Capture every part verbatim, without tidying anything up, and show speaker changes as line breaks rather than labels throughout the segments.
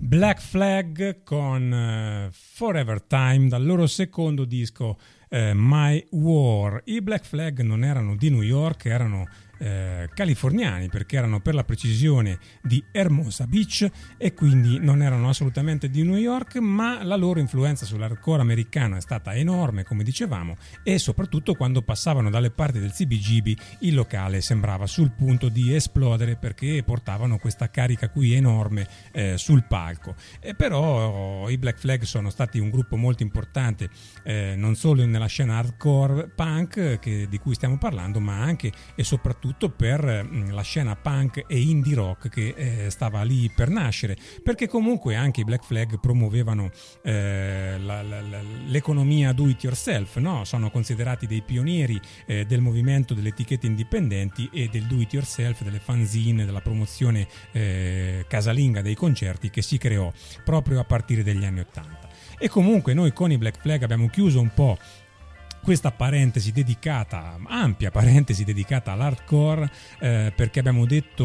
Black Flag con uh, Forever Time dal loro secondo disco uh, My War. I Black Flag non erano di New York, erano Eh, californiani, perché erano per la precisione di Hermosa Beach e quindi non erano assolutamente di New York, ma la loro influenza sull'hardcore americano è stata enorme, come dicevamo, e soprattutto quando passavano dalle parti del C B G B il locale sembrava sul punto di esplodere, perché portavano questa carica qui enorme eh, sul palco. E però i Black Flag sono stati un gruppo molto importante eh, non solo nella scena hardcore punk che, di cui stiamo parlando, ma anche e soprattutto per la scena punk e indie rock che eh, stava lì per nascere, perché comunque anche i Black Flag promuovevano eh, la, la, la, l'economia do it yourself, no? Sono considerati dei pionieri eh, del movimento delle etichette indipendenti e del do it yourself, delle fanzine, della promozione eh, casalinga dei concerti che si creò proprio a partire dagli anni ottanta. E comunque noi con i Black Flag abbiamo chiuso un po' questa parentesi dedicata, ampia parentesi dedicata all'hardcore, eh, perché abbiamo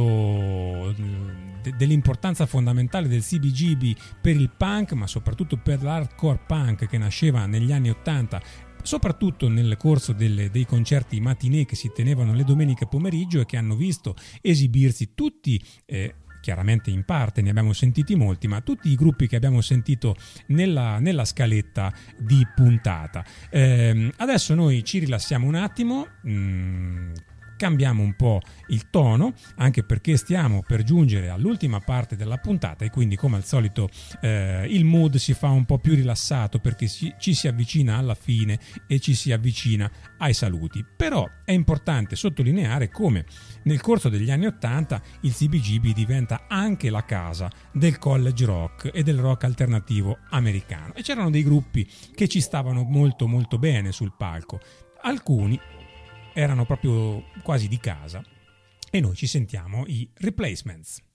detto de- dell'importanza fondamentale del C B G B per il punk, ma soprattutto per l'hardcore punk che nasceva negli anni ottanta, soprattutto nel corso delle, dei concerti matinee che si tenevano le domeniche pomeriggio e che hanno visto esibirsi tutti eh, chiaramente in parte ne abbiamo sentiti molti, ma tutti i gruppi che abbiamo sentito nella, nella scaletta di puntata. Eh, adesso noi ci rilassiamo un attimo, mh, cambiamo un po' il tono, anche perché stiamo per giungere all'ultima parte della puntata e quindi, come al solito, eh, il mood si fa un po' più rilassato, perché si, ci si avvicina alla fine e ci si avvicina ai saluti. Però è importante sottolineare come nel corso degli anni ottanta il C B G B diventa anche la casa del college rock e del rock alternativo americano, e c'erano dei gruppi che ci stavano molto molto bene sul palco. Alcuni erano proprio quasi di casa, e noi ci sentiamo i Replacements.